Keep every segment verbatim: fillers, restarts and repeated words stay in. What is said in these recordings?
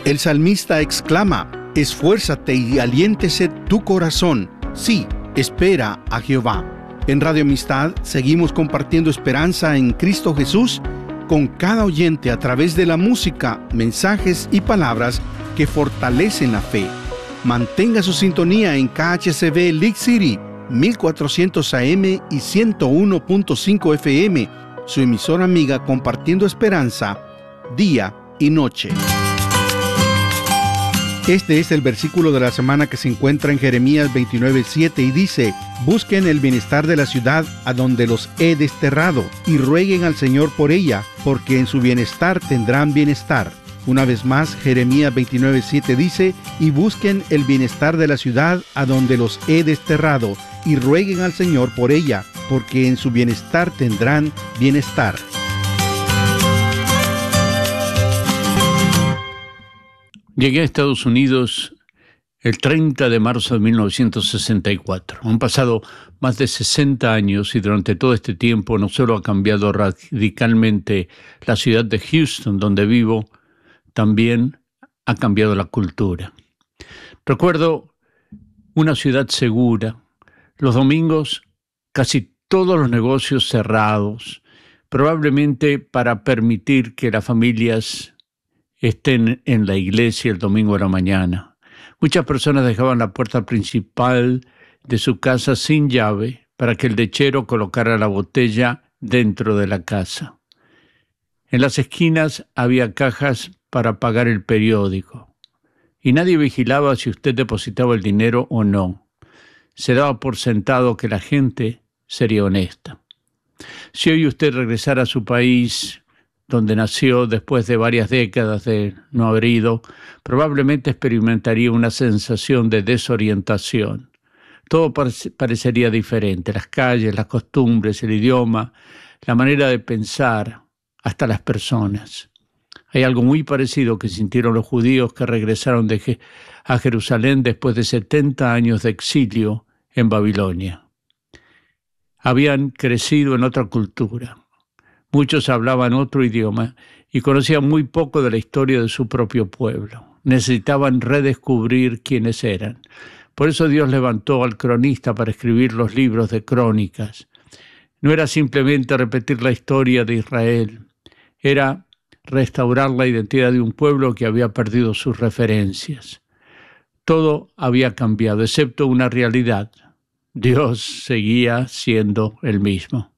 El salmista exclama: esfuérzate y aliéntese tu corazón. Sí, espera a Jehová. En Radio Amistad seguimos compartiendo esperanza en Cristo Jesús con cada oyente a través de la música, mensajes y palabras que fortalecen la fe. Mantenga su sintonía en K H C B League City, mil cuatrocientos A M y ciento uno punto cinco F M, su emisora amiga compartiendo esperanza día y noche. Este es el versículo de la semana que se encuentra en Jeremías veintinueve siete y dice: busquen el bienestar de la ciudad a donde los he desterrado y rueguen al Señor por ella, porque en su bienestar tendrán bienestar. Una vez más, Jeremías veintinueve siete dice: y busquen el bienestar de la ciudad a donde los he desterrado y rueguen al Señor por ella, porque en su bienestar tendrán bienestar. Llegué a Estados Unidos el treinta de marzo de mil novecientos sesenta y cuatro. Han pasado más de sesenta años y durante todo este tiempo no solo ha cambiado radicalmente la ciudad de Houston, donde vivo, también ha cambiado la cultura. Recuerdo una ciudad segura, los domingos casi todos los negocios cerrados, probablemente para permitir que las familias estén en la iglesia el domingo a la mañana. Muchas personas dejaban la puerta principal de su casa sin llave para que el lechero colocara la botella dentro de la casa. En las esquinas había cajas para pagar el periódico y nadie vigilaba si usted depositaba el dinero o no. Se daba por sentado que la gente sería honesta. Si hoy usted regresara a su país, donde nació después de varias décadas de no haber ido, probablemente experimentaría una sensación de desorientación. Todo parecería diferente: las calles, las costumbres, el idioma, la manera de pensar, hasta las personas. Hay algo muy parecido que sintieron los judíos que regresaron de Je- a Jerusalén después de setenta años de exilio en Babilonia. Habían crecido en otra cultura. Muchos hablaban otro idioma y conocían muy poco de la historia de su propio pueblo. Necesitaban redescubrir quiénes eran. Por eso Dios levantó al cronista para escribir los libros de crónicas. No era simplemente repetir la historia de Israel, era restaurar la identidad de un pueblo que había perdido sus referencias. Todo había cambiado, excepto una realidad: Dios seguía siendo el mismo.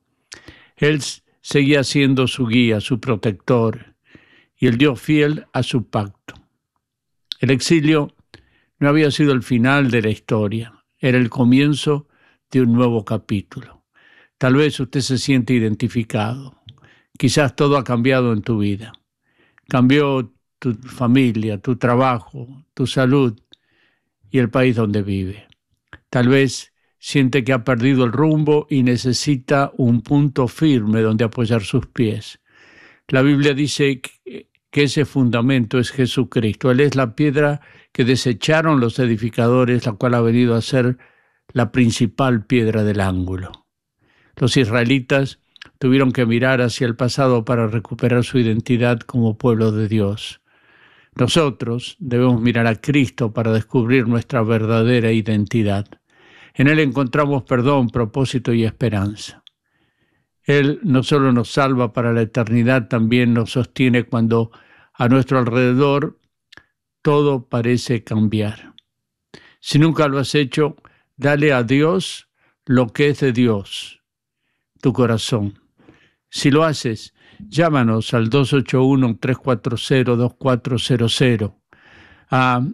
Él seguía siendo su guía, su protector, y el Dios fiel a su pacto. El exilio no había sido el final de la historia, era el comienzo de un nuevo capítulo. Tal vez usted se siente identificado. Quizás todo ha cambiado en tu vida. Cambió tu familia, tu trabajo, tu salud y el país donde vive. Tal vez siente que ha perdido el rumbo y necesita un punto firme donde apoyar sus pies. La Biblia dice que ese fundamento es Jesucristo. Él es la piedra que desecharon los edificadores, la cual ha venido a ser la principal piedra del ángulo. Los israelitas tuvieron que mirar hacia el pasado para recuperar su identidad como pueblo de Dios. Nosotros debemos mirar a Cristo para descubrir nuestra verdadera identidad. En Él encontramos perdón, propósito y esperanza. Él no solo nos salva para la eternidad, también nos sostiene cuando a nuestro alrededor todo parece cambiar. Si nunca lo has hecho, dale a Dios lo que es de Dios, tu corazón. Si lo haces, llámanos al dos ocho uno, tres cuatro cero, dos cuatro cero cero, a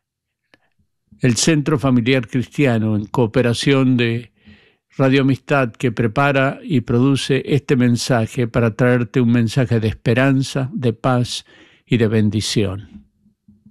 el Centro Familiar Cristiano, en cooperación de Radio Amistad, que prepara y produce este mensaje para traerte un mensaje de esperanza, de paz y de bendición.